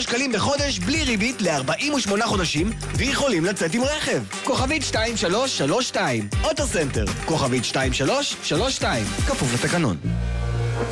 שקלים בחודש בלי ריבית ל-48 חודשים, ויכולים לצאת עם רכב. כוכבית 2332. אוטוסנטר. כוכבית 2332. כפוף לתקנון.